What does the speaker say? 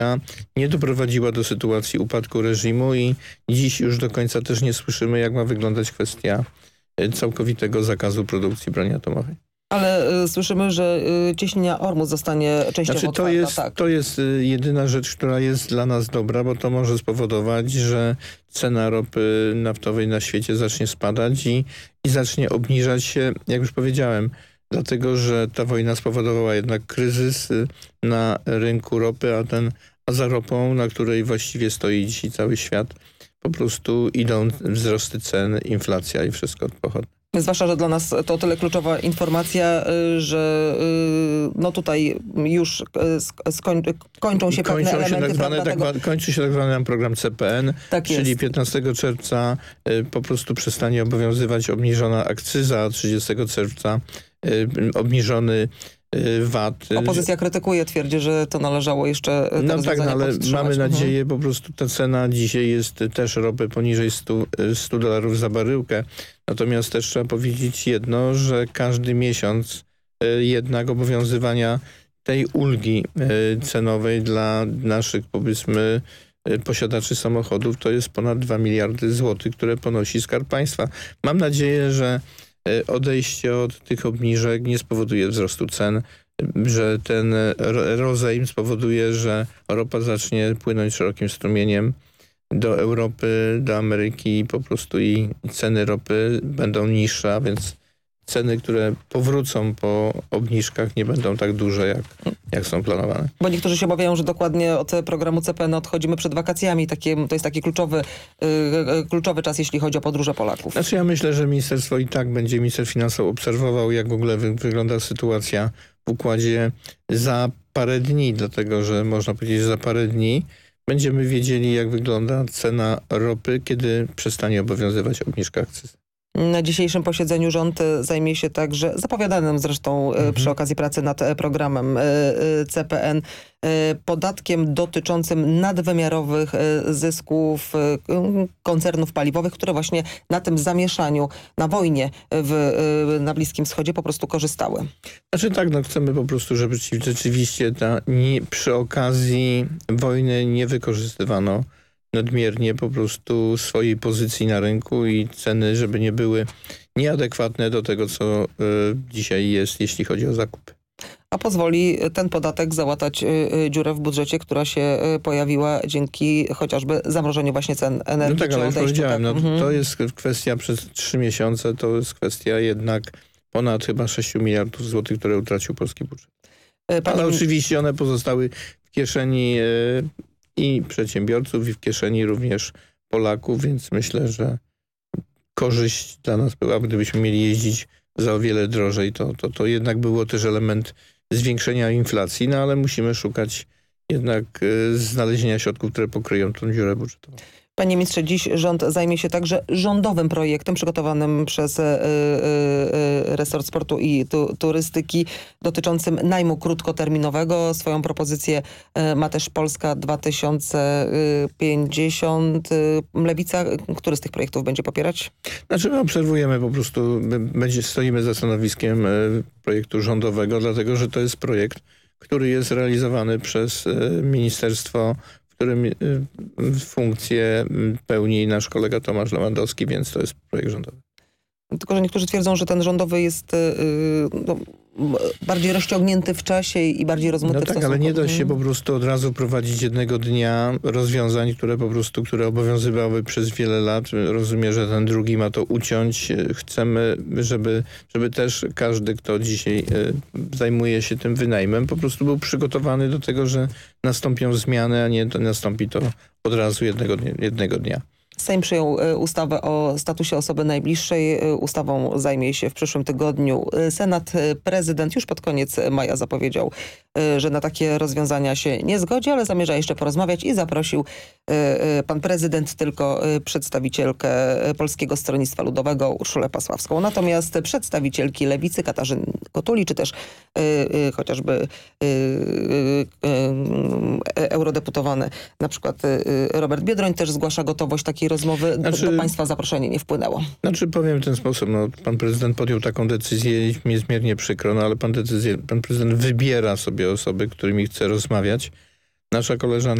nie doprowadziła do sytuacji upadku reżimu i dziś już do końca też nie słyszymy, jak ma wyglądać kwestia całkowitego zakazu produkcji broni atomowej. Ale słyszymy, że cieśnina Ormus zostanie częściowo otwarta. To jest jedyna rzecz, która jest dla nas dobra, bo to może spowodować, że cena ropy naftowej na świecie zacznie spadać i zacznie obniżać się, jak już powiedziałem, dlatego, że ta wojna spowodowała jednak kryzys na rynku ropy, a za ropą, na której właściwie stoi dzisiaj cały świat, po prostu idą wzrosty cen, inflacja i wszystko pochodne. Zwłaszcza, że dla nas to o tyle kluczowa informacja, że no tutaj już kończą się pewne elementy. Kończy się tak zwany program CPN, tak czyli jest. 15 czerwca po prostu przestanie obowiązywać obniżona akcyza, a 30 czerwca obniżony VAT. Opozycja krytykuje, twierdzi, że to należało jeszcze no tak, ale mamy nadzieję, po prostu ta cena dzisiaj jest też ropy poniżej $100 za baryłkę. Natomiast też trzeba powiedzieć jedno, że każdy miesiąc jednak obowiązywania tej ulgi cenowej dla naszych, powiedzmy, posiadaczy samochodów to jest ponad 2 miliardy złotych, które ponosi Skarb Państwa. Mam nadzieję, że odejście od tych obniżek nie spowoduje wzrostu cen, że ten rozejm spowoduje, że ropa zacznie płynąć szerokim strumieniem do Europy, do Ameryki po prostu i ceny ropy będą niższe, a więc ceny, które powrócą po obniżkach nie będą tak duże, jak są planowane. Bo niektórzy się obawiają, że dokładnie od programu CPN odchodzimy przed wakacjami. To jest taki kluczowy czas, jeśli chodzi o podróże Polaków. Znaczy ja myślę, że ministerstwo i tak będzie, minister finansów obserwował, jak w ogóle wygląda sytuacja w układzie za parę dni, dlatego że można powiedzieć, że za parę dni będziemy wiedzieli, jak wygląda cena ropy, kiedy przestanie obowiązywać obniżka akcyzy. Na dzisiejszym posiedzeniu rząd zajmie się także, zapowiadanym zresztą przy okazji pracy nad programem CPN, podatkiem dotyczącym nadwymiarowych zysków koncernów paliwowych, które właśnie na tym zamieszaniu, na wojnie na Bliskim Wschodzie po prostu korzystały. Znaczy tak, no chcemy po prostu, żeby rzeczywiście przy okazji wojny nie wykorzystywano nadmiernie po prostu swojej pozycji na rynku i ceny, żeby nie były nieadekwatne do tego, co dzisiaj jest, jeśli chodzi o zakupy. A pozwoli ten podatek załatać dziurę w budżecie, która się pojawiła dzięki chociażby zamrożeniu właśnie cen energii. No tak, ale już powiedziałem, to jest kwestia przez 3 miesiące, to jest kwestia jednak ponad chyba 6 miliardów złotych, które utracił polski budżet. Ale oczywiście one pozostały w kieszeni i przedsiębiorców, i w kieszeni również Polaków, więc myślę, że korzyść dla nas była, gdybyśmy mieli jeździć za o wiele drożej, to jednak było też element zwiększenia inflacji, no ale musimy szukać jednak znalezienia środków, które pokryją tą dziurę budżetową. Panie ministrze, dziś rząd zajmie się także rządowym projektem przygotowanym przez resort sportu i turystyki dotyczącym najmu krótkoterminowego. Swoją propozycję ma też Polska 2050. Lewica, który z tych projektów będzie popierać? Znaczy my obserwujemy po prostu, stoimy za stanowiskiem projektu rządowego, dlatego że to jest projekt, który jest realizowany przez ministerstwo, w którym funkcję pełni nasz kolega Tomasz Lewandowski, więc to jest projekt rządowy. Tylko że niektórzy twierdzą, że ten rządowy jest bardziej rozciągnięty w czasie i bardziej rozmyty w stosunku. Ale nie da się po prostu od razu prowadzić jednego dnia rozwiązań, które obowiązywały przez wiele lat. Rozumiem, że ten drugi ma to uciąć. Chcemy, żeby też każdy, kto dzisiaj zajmuje się tym wynajmem, po prostu był przygotowany do tego, że nastąpią zmiany, a nie nastąpi to od razu jednego dnia. Sejm przyjął ustawę o statusie osoby najbliższej. Ustawą zajmie się w przyszłym tygodniu Senat. Prezydent już pod koniec maja zapowiedział, że na takie rozwiązania się nie zgodzi, ale zamierza jeszcze porozmawiać i zaprosił pan prezydent tylko przedstawicielkę Polskiego Stronnictwa Ludowego Urszulę Pasławską. Natomiast przedstawicielki Lewicy Katarzyn Kotuli, czy też chociażby eurodeputowany na przykład Robert Biedroń też zgłasza gotowość takiej rozmowy. Do państwa zaproszenie nie wpłynęło. Powiem w ten sposób. Pan prezydent podjął taką decyzję i mi jest miernie przykro, ale pan prezydent wybiera sobie osoby, którymi chce rozmawiać. nasza koleżanka